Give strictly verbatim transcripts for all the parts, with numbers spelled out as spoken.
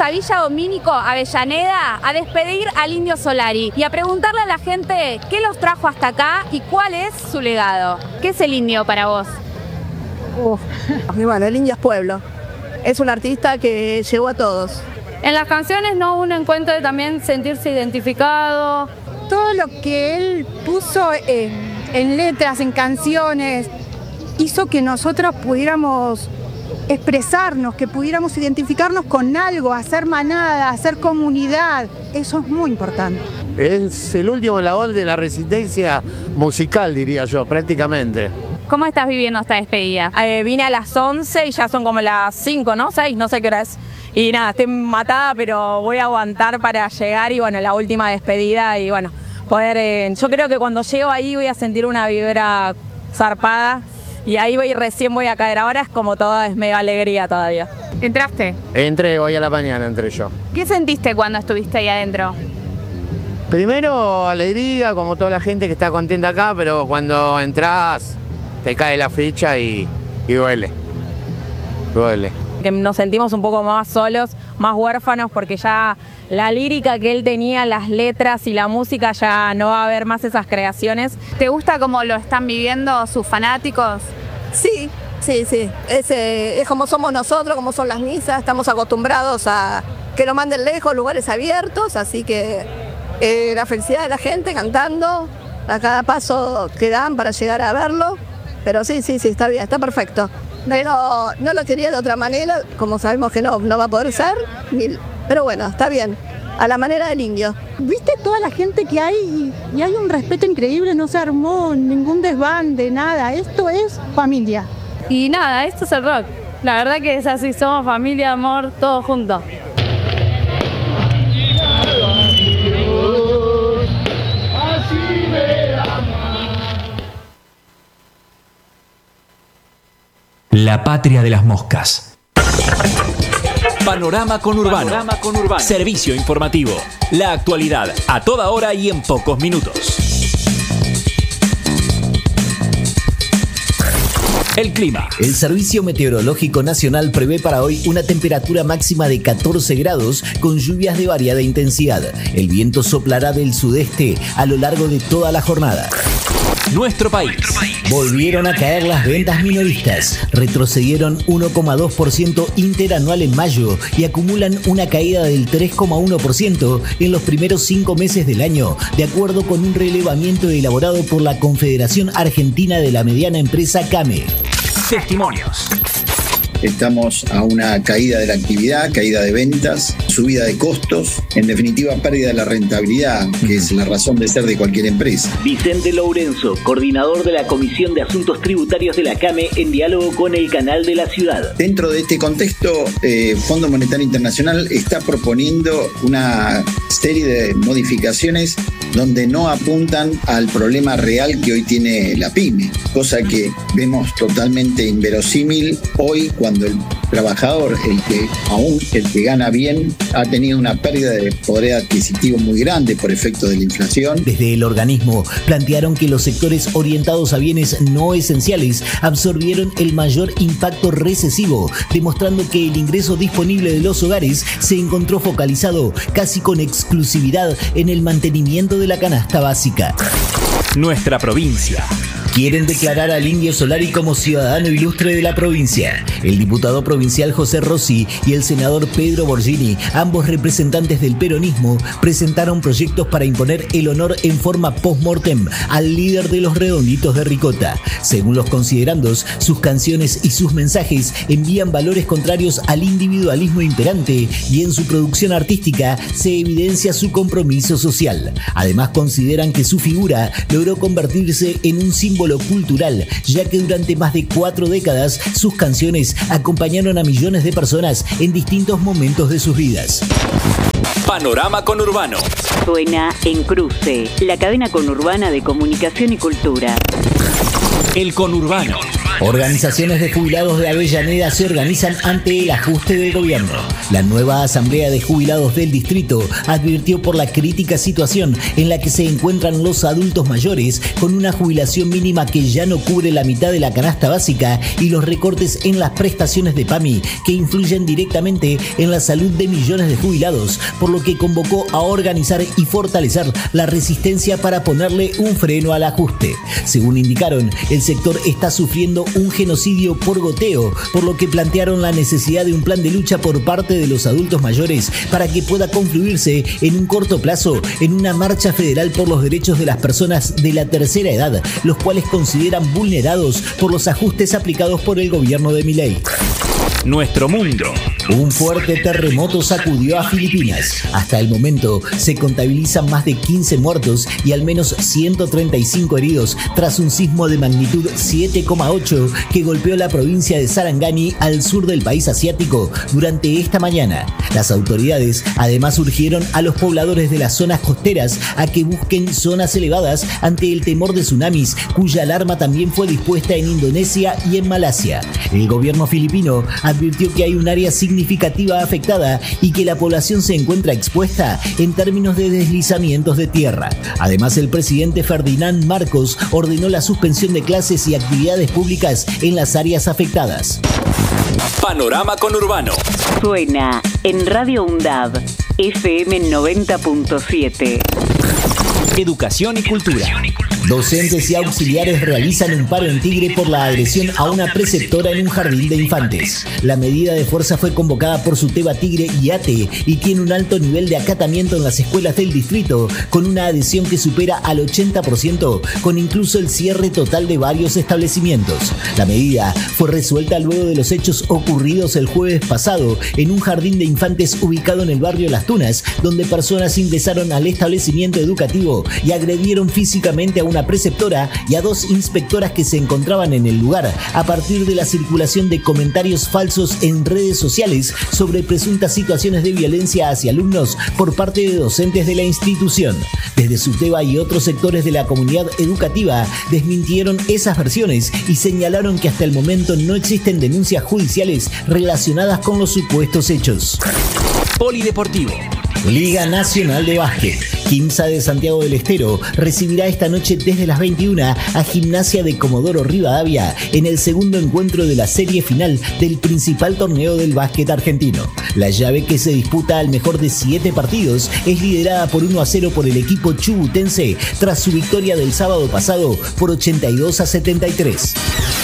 a Villa Domínico, Avellaneda, a despedir al Indio Solari y a preguntarle a la gente qué los trajo hasta acá y cuál es su legado. ¿Qué es el Indio para vos? Uf, y bueno, el Indio es pueblo. Es un artista que llegó a todos. En las canciones no uno encuentra también sentirse identificado. Todo lo que él puso en, en letras, en canciones, hizo que nosotros pudiéramos expresarnos, que pudiéramos identificarnos con algo, hacer manada, hacer comunidad. Eso es muy importante. Es el último eslabón de la resistencia musical, diría yo, prácticamente. ¿Cómo estás viviendo esta despedida? Eh, vine a las once y ya son como las cinco, ¿no? seis, no sé qué hora es. Y nada, estoy matada, pero voy a aguantar para llegar y bueno, la última despedida y bueno, poder... Eh, yo creo que cuando llego ahí voy a sentir una vibra zarpada y ahí voy recién voy a caer. Ahora es como toda, es mega alegría todavía. ¿Entraste? Entré hoy a la mañana, entré yo. ¿Qué sentiste cuando estuviste ahí adentro? Primero alegría, como toda la gente que está contenta acá, pero cuando entras te cae la ficha y, y duele, duele. Que nos sentimos un poco más solos, más huérfanos, porque ya la lírica que él tenía, las letras y la música, ya no va a haber más esas creaciones. ¿Te gusta cómo lo están viviendo sus fanáticos? Sí, sí, sí. Es, eh, es como somos nosotros, como son las misas. Estamos acostumbrados a que lo manden lejos, lugares abiertos, así que eh, la felicidad de la gente cantando a cada paso que dan para llegar a verlo. Pero sí, sí, sí, está bien, está perfecto. No, no lo quería de otra manera, como sabemos que no, no va a poder ser, pero bueno, está bien, a la manera del Indio. ¿Viste toda la gente que hay? Y hay un respeto increíble, no se armó ningún desbande, nada. Esto es familia. Y nada, esto es el rock. La verdad que es así, somos familia, amor, todos juntos. La patria de las moscas. Panorama Conurbano. Panorama Conurbano. Servicio informativo. La actualidad a toda hora y en pocos minutos. El clima. El Servicio Meteorológico Nacional prevé para hoy una temperatura máxima de catorce grados con lluvias de variada intensidad. El viento soplará del sudeste a lo largo de toda la jornada. Nuestro país. Volvieron a caer las ventas minoristas. Retrocedieron uno coma dos por ciento interanual en mayo y acumulan una caída del tres coma uno por ciento en los primeros cinco meses del año, de acuerdo con un relevamiento elaborado por la Confederación Argentina de la Mediana Empresa CAME. Testimonios. Estamos a una caída de la actividad, caída de ventas, subida de costos, en definitiva pérdida de la rentabilidad, que es la razón de ser de cualquier empresa. Vicente Lourenço, coordinador de la Comisión de Asuntos Tributarios de la CAME, en diálogo con el Canal de la Ciudad. Dentro de este contexto, eh, Fondo Monetario Internacional está proponiendo una serie de modificaciones donde no apuntan al problema real que hoy tiene la pyme, cosa que vemos totalmente inverosímil hoy cuando el trabajador, el que aún el que gana bien, ha tenido una pérdida de poder adquisitivo muy grande por efecto de la inflación. Desde el organismo plantearon que los sectores orientados a bienes no esenciales absorbieron el mayor impacto recesivo, demostrando que el ingreso disponible de los hogares se encontró focalizado casi con exclusividad en el mantenimiento de la canasta básica. Nuestra provincia. Quieren declarar al Indio Solari como ciudadano ilustre de la provincia. El diputado provincial José Rossi y el senador Pedro Borgini, ambos representantes del peronismo, presentaron proyectos para imponer el honor en forma post-mortem al líder de los Redonditos de Ricota. Según los considerandos, sus canciones y sus mensajes envían valores contrarios al individualismo imperante y en su producción artística se evidencia su compromiso social. Además, consideran que su figura logró convertirse en un símbolo cultural, ya que durante más de cuatro décadas sus canciones acompañaron a millones de personas en distintos momentos de sus vidas. Panorama Conurbano. Suena en Cruce, la cadena conurbana de comunicación y cultura. El Conurbano. Organizaciones de jubilados de Avellaneda se organizan ante el ajuste del gobierno. La nueva Asamblea de Jubilados del Distrito advirtió por la crítica situación en la que se encuentran los adultos mayores con una jubilación mínima que ya no cubre la mitad de la canasta básica y los recortes en las prestaciones de PAMI que influyen directamente en la salud de millones de jubilados, por lo que convocó a organizar y fortalecer la resistencia para ponerle un freno al ajuste. Según indicaron, el sector está sufriendo un genocidio por goteo, por lo que plantearon la necesidad de un plan de lucha por parte de los adultos mayores para que pueda confluirse en un corto plazo en una marcha federal por los derechos de las personas de la tercera edad, los cuales consideran vulnerados por los ajustes aplicados por el gobierno de Milei. Nuestro mundo. Un fuerte terremoto sacudió a Filipinas. Hasta el momento se contabilizan más de quince muertos y al menos ciento treinta y cinco heridos tras un sismo de magnitud siete coma ocho que golpeó la provincia de Sarangani al sur del país asiático durante esta mañana. Las autoridades además urgieron a los pobladores de las zonas costeras a que busquen zonas elevadas ante el temor de tsunamis, cuya alarma también fue dispuesta en Indonesia y en Malasia. El gobierno filipino advirtió que hay un área significativa afectada y que la población se encuentra expuesta en términos de deslizamientos de tierra. Además, el presidente Ferdinand Marcos ordenó la suspensión de clases y actividades públicas en las áreas afectadas. Panorama Conurbano. Suena en Radio UNDAB, F M noventa punto siete. Educación y cultura. Docentes y auxiliares realizan un paro en Tigre por la agresión a una preceptora en un jardín de infantes. La medida de fuerza fue convocada por Suteba Tigre y ATE y tiene un alto nivel de acatamiento en las escuelas del distrito, con una adhesión que supera al ochenta por ciento, con incluso el cierre total de varios establecimientos. La medida fue resuelta luego de los hechos ocurridos el jueves pasado en un jardín de infantes ubicado en el barrio Las Tunas, donde personas ingresaron al establecimiento educativo y agredieron físicamente a una preceptora y a dos inspectoras que se encontraban en el lugar a partir de la circulación de comentarios falsos en redes sociales sobre presuntas situaciones de violencia hacia alumnos por parte de docentes de la institución. Desde Suteba y otros sectores de la comunidad educativa desmintieron esas versiones y señalaron que hasta el momento no existen denuncias judiciales relacionadas con los supuestos hechos. Polideportivo. Liga Nacional de Básquet. Quimsa de Santiago del Estero recibirá esta noche desde las veintiuna a Gimnasia de Comodoro Rivadavia en el segundo encuentro de la serie final del principal torneo del básquet argentino. La llave, que se disputa al mejor de siete partidos, es liderada por uno a cero por el equipo chubutense tras su victoria del sábado pasado por ochenta y dos a setenta y tres.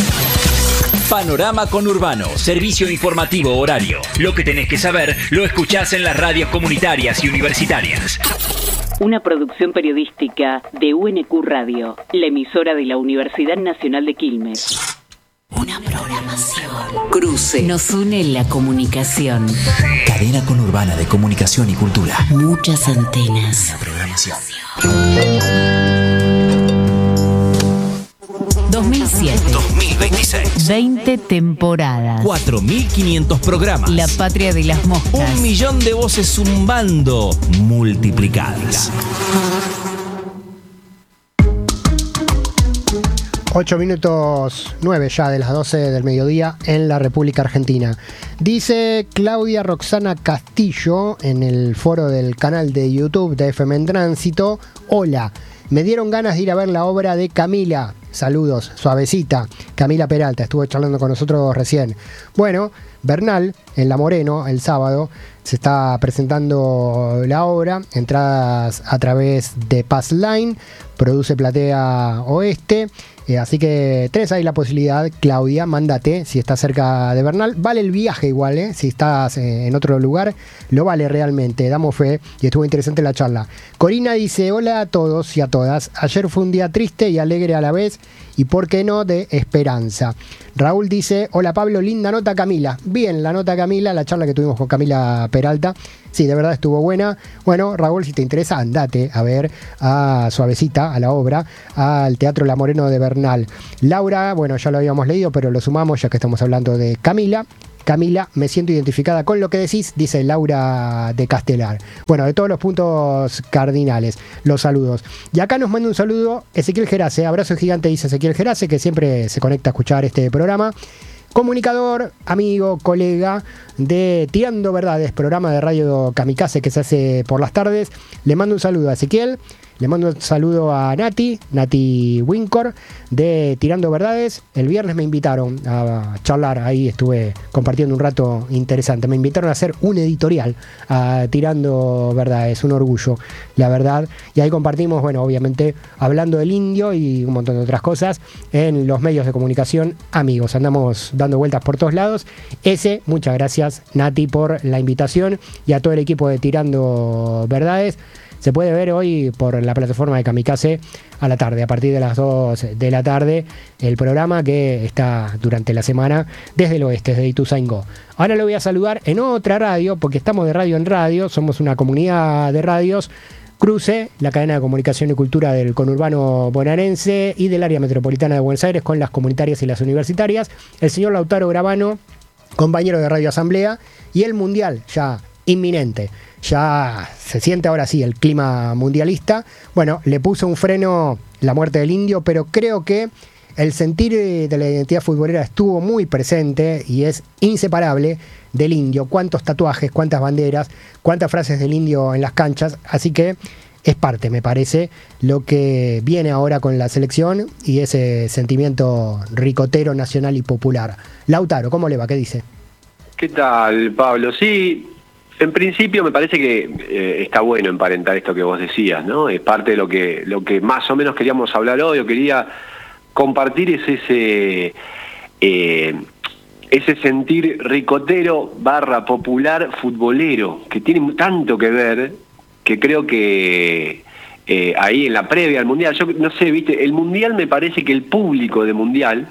Panorama Conurbano, servicio informativo horario. Lo que tenés que saber lo escuchás en las radios comunitarias y universitarias. Una producción periodística de U N Q Radio, la emisora de la Universidad Nacional de Quilmes. Una programación. Cruce. Nos une la comunicación. Cadena Conurbana de Comunicación y Cultura. Muchas antenas. Una programación. dos mil siete. dos mil veintiséis. veinte temporadas. cuatro mil quinientos programas. La patria de las moscas. Un millón de voces zumbando multiplicadas. ocho minutos nueve ya de las doce del mediodía en la República Argentina. Dice Claudia Roxana Castillo en el foro del canal de YouTube de F M en Tránsito: hola, me dieron ganas de ir a ver la obra de Camila. Saludos, suavecita. Camila Peralta estuvo charlando con nosotros recién. Bueno, Bernal, en La Moreno, el sábado, se está presentando la obra. Entradas a través de Pass Line, produce Platea Oeste. Eh, así que tenés ahí la posibilidad, Claudia, mándate si estás cerca de Bernal. Vale el viaje igual, ¿eh? Si estás eh, en otro lugar, lo vale realmente, damos fe, y estuvo interesante la charla. Corina dice: hola a todos y a todas. Ayer fue un día triste y alegre a la vez, y por qué no, de esperanza. Raúl dice: hola Pablo, linda nota Camila. Bien, la nota Camila, la charla que tuvimos con Camila Peralta. Sí, de verdad estuvo buena. Bueno, Raúl, si te interesa, andate a ver a Suavecita, a la obra, al Teatro La Moreno de Bernal. Laura, bueno, ya lo habíamos leído, pero lo sumamos ya que estamos hablando de Camila. Camila, me siento identificada con lo que decís, dice Laura de Castelar. Bueno, de todos los puntos cardinales, los saludos. Y acá nos manda un saludo Ezequiel Gerace, abrazo gigante, dice Ezequiel Gerace, que siempre se conecta a escuchar este programa. Comunicador, amigo, colega de Tirando Verdades, programa de radio Kamikaze que se hace por las tardes. Le mando un saludo a Ezequiel. Le mando un saludo a Nati, Nati Wincor, de Tirando Verdades. El viernes me invitaron a charlar, ahí estuve compartiendo un rato interesante. Me invitaron a hacer un editorial a Tirando Verdades, un orgullo, la verdad. Y ahí compartimos, bueno, obviamente, hablando del indio y un montón de otras cosas en los medios de comunicación. Amigos, andamos dando vueltas por todos lados. Ese, muchas gracias, Nati, por la invitación y a todo el equipo de Tirando Verdades. Se puede ver hoy por la plataforma de Kamikaze a la tarde, a partir de las dos de la tarde, el programa que está durante la semana desde el oeste, desde Ituzaingó. Ahora lo voy a saludar en otra radio, porque estamos de radio en radio, somos una comunidad de radios. Cruce, la cadena de comunicación y cultura del conurbano bonaerense y del área metropolitana de Buenos Aires, con las comunitarias y las universitarias. El señor Lautaro Gravano, compañero de Radio Asamblea, y el Mundial ya inminente. Ya se siente ahora sí el clima mundialista. Bueno, le puso un freno la muerte del indio, pero creo que el sentir de la identidad futbolera estuvo muy presente y es inseparable del indio. Cuántos tatuajes, cuántas banderas, cuántas frases del indio en las canchas. Así que es parte, me parece, lo que viene ahora con la selección y ese sentimiento ricotero, nacional y popular. Lautaro, ¿cómo le va? ¿Qué dice? ¿Qué tal, Pablo? Sí, en principio me parece que eh, está bueno emparentar esto que vos decías, ¿no? Es parte de lo que, lo que más o menos queríamos hablar hoy, o quería compartir, es ese, eh, ese sentir ricotero barra popular futbolero, que tiene tanto que ver, que creo que eh, ahí en la previa al Mundial, yo no sé, viste, el Mundial me parece que el público de Mundial,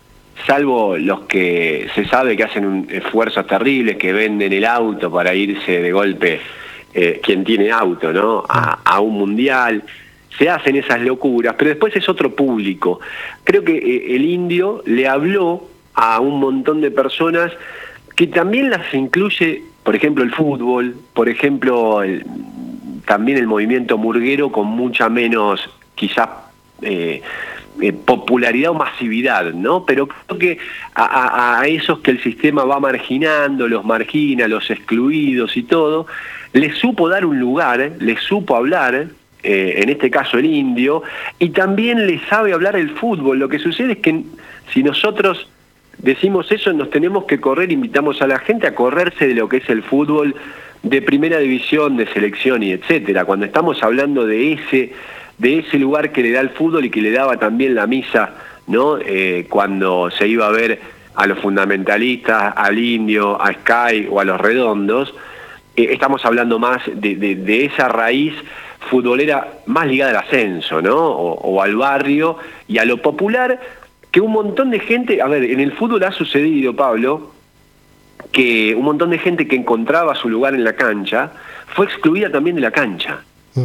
salvo los que se sabe que hacen un esfuerzos terribles, que venden el auto para irse de golpe, eh, quien tiene auto, ¿no? A, a un mundial, se hacen esas locuras, pero después es otro público. Creo que eh, el indio le habló a un montón de personas que también las incluye, por ejemplo, el fútbol, por ejemplo, el, también el movimiento murguero con mucha menos, quizás, eh, Eh, popularidad o masividad, ¿no? Pero creo que a, a, a esos que el sistema va marginando, los margina, los excluidos y todo, les supo dar un lugar, les supo hablar, eh, en este caso el indio, y también les sabe hablar el fútbol. Lo que sucede es que si nosotros decimos eso, nos tenemos que correr, invitamos a la gente a correrse de lo que es el fútbol de primera división, de selección y etcétera. Cuando estamos hablando de ese de ese lugar que le da el fútbol y que le daba también la misa, ¿no? Eh, cuando se iba a ver a los fundamentalistas, al indio, a Sky o a los redondos, eh, estamos hablando más de, de, de esa raíz futbolera más ligada al ascenso, ¿no? O, o al barrio y a lo popular, que un montón de gente, a ver, en el fútbol ha sucedido, Pablo, que un montón de gente que encontraba su lugar en la cancha fue excluida también de la cancha.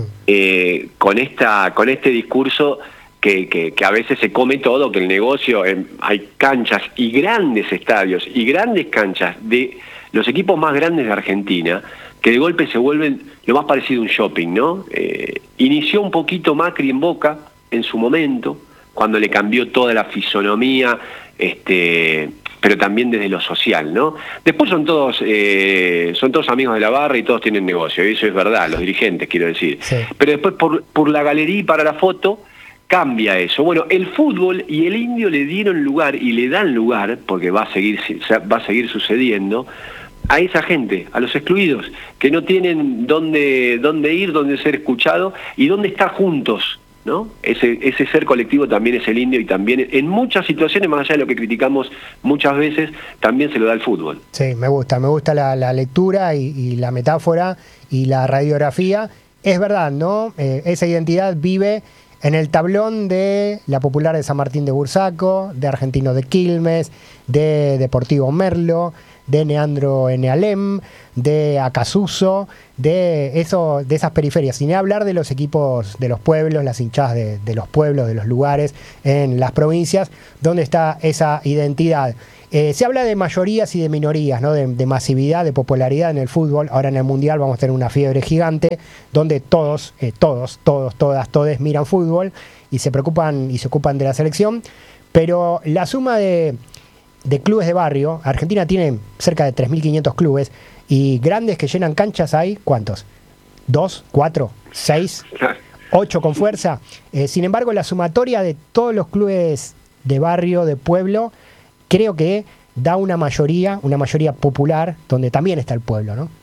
Eh, con esta con este discurso que, que, que a veces se come todo, que el negocio, eh, hay canchas y grandes estadios y grandes canchas de los equipos más grandes de Argentina, que de golpe se vuelven lo más parecido a un shopping, ¿no? Eh, inició un poquito Macri en Boca en su momento, cuando le cambió toda la fisonomía, este pero también desde lo social, ¿no? Después son todos eh, son todos amigos de la barra y todos tienen negocio, y eso es verdad, los dirigentes, quiero decir. Sí. Pero después por, por la galería y para la foto cambia eso. Bueno, el fútbol y el indio le dieron lugar y le dan lugar, porque va a seguir va a seguir sucediendo, a esa gente, a los excluidos, que no tienen dónde, dónde ir, dónde ser escuchado y dónde estar juntos, ¿no? Ese, ese ser colectivo también es el indio, y también en muchas situaciones, más allá de lo que criticamos muchas veces, también se lo da el fútbol. Sí, me gusta, me gusta la, la lectura y, y la metáfora y la radiografía. Es verdad, ¿no? Eh, esa identidad vive en el tablón de la Popular de San Martín de Bursaco, de Argentino de Quilmes, de Deportivo Merlo, de Neandro Enealem, de Acasuso, de, eso, de esas periferias. Sin hablar de los equipos de los pueblos, las hinchadas de, de los pueblos, de los lugares en las provincias, donde está esa identidad. Eh, se habla de mayorías y de minorías, ¿no? de, de masividad, de popularidad en el fútbol. Ahora en el Mundial vamos a tener una fiebre gigante donde todos, eh, todos, todos, todas, todes miran fútbol y se preocupan y se ocupan de la selección. Pero la suma de, de clubes de barrio, Argentina tiene cerca de tres mil quinientos clubes y grandes que llenan canchas hay, ¿cuántos? ¿Dos? ¿Cuatro? ¿Seis? ¿Ocho con fuerza? Eh, sin embargo, la sumatoria de todos los clubes de barrio, de pueblo, creo que da una mayoría, una mayoría popular, donde también está el pueblo, ¿no?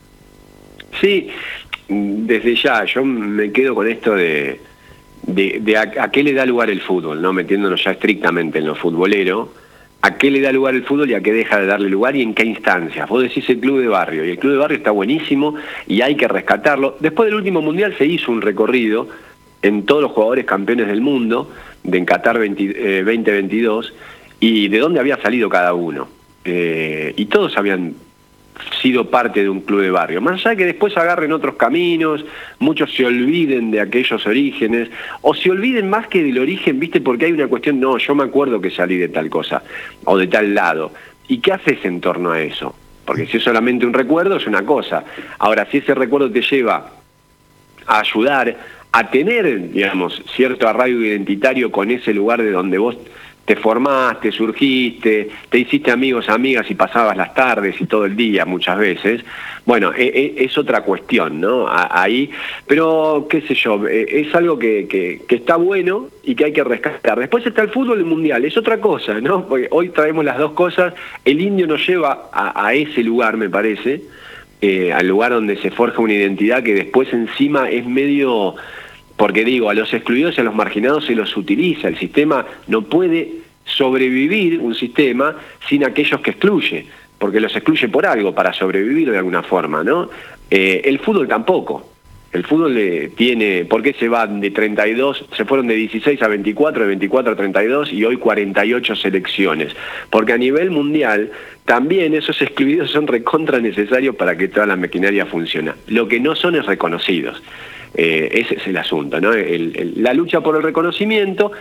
Sí, desde ya, yo me quedo con esto de, de, de a, a qué le da lugar el fútbol, ¿no? Metiéndonos ya estrictamente en lo futbolero, a qué le da lugar el fútbol y a qué deja de darle lugar y en qué instancias. Vos decís el club de barrio, y el club de barrio está buenísimo y hay que rescatarlo. Después del último Mundial se hizo un recorrido en todos los jugadores campeones del mundo, de en Qatar veinte, eh, veinte veintidós, y de dónde había salido cada uno. Eh, y todos habían sido parte de un club de barrio. Más allá de que después agarren otros caminos, muchos se olviden de aquellos orígenes, o se olviden más que del origen, ¿viste? Porque hay una cuestión, no, yo me acuerdo que salí de tal cosa, o de tal lado. ¿Y qué haces en torno a eso? Porque si es solamente un recuerdo, es una cosa. Ahora, si ese recuerdo te lleva a ayudar a tener, digamos, cierto arraigo identitario con ese lugar de donde vos te formaste, surgiste, te hiciste amigos, amigas y pasabas las tardes y todo el día muchas veces. Bueno, e, e, es otra cuestión, ¿no? A, ahí, pero qué sé yo, e, es algo que, que, que está bueno y que hay que rescatar. Después está el fútbol mundial, es otra cosa, ¿no? Porque hoy traemos las dos cosas, el indio nos lleva a, a ese lugar, me parece, eh, al lugar donde se forja una identidad que después encima es medio... Porque digo, a los excluidos y a los marginados se los utiliza. El sistema no puede sobrevivir, un sistema, sin aquellos que excluye, porque los excluye por algo, para sobrevivir de alguna forma, ¿no? Eh, el fútbol tampoco. El fútbol eh, tiene, ¿por qué se van de treinta y dos, se fueron de dieciséis a veinticuatro, de veinticuatro a treinta y dos y hoy cuarenta y ocho selecciones? Porque a nivel mundial también esos excluidos son recontra necesarios para que toda la maquinaria funcione. Lo que no son es reconocidos. Eh, ese es el asunto, ¿no? El, el, la lucha por el reconocimiento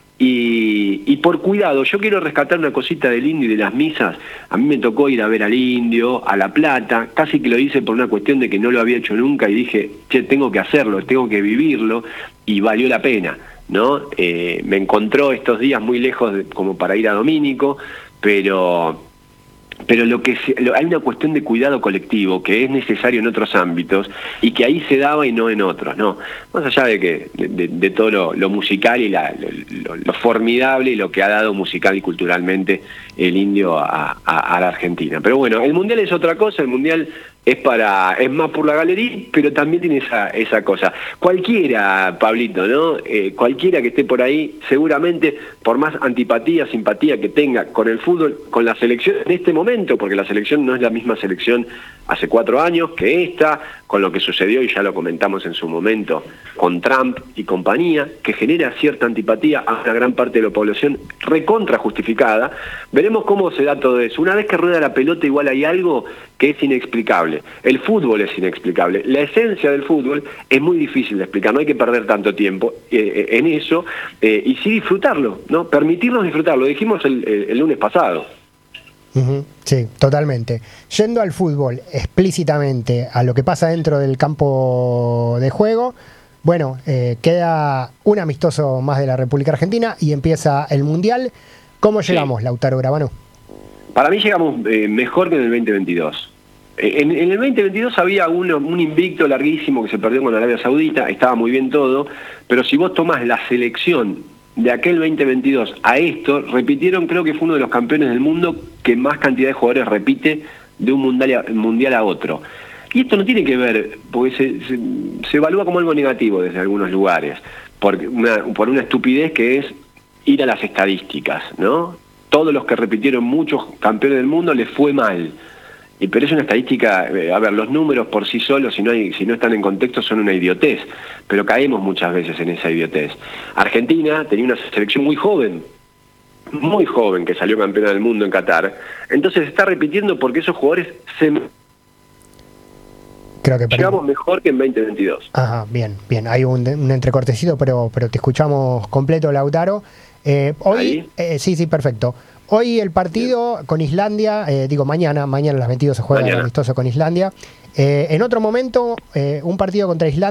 y, y por cuidado. Yo quiero rescatar una cosita del indio y de las misas. A mí me tocó ir a ver al indio, a La Plata, casi que lo hice por una cuestión de que no lo había hecho nunca y dije, che, tengo que hacerlo, tengo que vivirlo, y valió la pena, ¿no? Eh, me encontró estos días muy lejos de, como para ir a Domínico, pero... pero lo que se, lo, hay una cuestión de cuidado colectivo que es necesario en otros ámbitos y que ahí se daba y no en otros, ¿no? Más allá de que de, de, de todo lo, lo musical y la, lo, lo formidable y lo que ha dado musical y culturalmente el indio a, a, a la Argentina. Pero bueno, el Mundial es otra cosa, el Mundial es para es más por la galería, pero también tiene esa, esa cosa. Cualquiera, Pablito, ¿no? Eh, cualquiera que esté por ahí, seguramente, por más antipatía, simpatía que tenga con el fútbol, con la selección en este momento, porque la selección no es la misma selección hace cuatro años que esta, con lo que sucedió, y ya lo comentamos en su momento, con Trump y compañía, que genera cierta antipatía a una gran parte de la población recontra justificada. Veremos cómo se da todo eso. Una vez que rueda la pelota, igual hay algo que es inexplicable. El fútbol es inexplicable. La esencia del fútbol es muy difícil de explicar. No hay que perder tanto tiempo eh, en eso eh, y sí disfrutarlo, ¿no? Permitirnos disfrutarlo. Lo dijimos el, el, el lunes pasado. Uh-huh. Sí, totalmente. Yendo al fútbol explícitamente, a lo que pasa dentro del campo de juego, bueno, eh, queda un amistoso más de la República Argentina y empieza el Mundial. ¿Cómo llegamos, sí, Lautaro Gravano? Para mí llegamos eh, mejor que en el veinte veintidós. Eh, en, en el veinte veintidós había uno, un invicto larguísimo que se perdió con Arabia Saudita, estaba muy bien todo, pero si vos tomás la selección de aquel veinte veintidós a esto, repitieron, creo que fue uno de los campeones del mundo que más cantidad de jugadores repite de un mundial a, mundial a otro. Y esto no tiene que ver, porque se, se, se evalúa como algo negativo desde algunos lugares, por una, por una estupidez que es ir a las estadísticas, ¿no? Todos los que repitieron muchos campeones del mundo les fue mal. Y, pero es una estadística, eh, a ver, los números por sí solos, si no, hay, si no están en contexto, son una idiotez, pero caemos muchas veces en esa idiotez. Argentina tenía una selección muy joven, muy joven que salió campeona del mundo en Qatar. Entonces se está repitiendo porque esos jugadores se... Creo que llegamos mejor que en veinte veintidós. Ajá, bien, bien. Hay un, un entrecortecito, pero, pero te escuchamos completo, Lautaro. Eh, hoy, eh, sí, sí, perfecto. Hoy el partido con Islandia, eh, digo mañana, mañana a las veintidós se juega Mañana. el amistoso con Islandia. Eh, en otro momento, eh, un partido contra Islandia.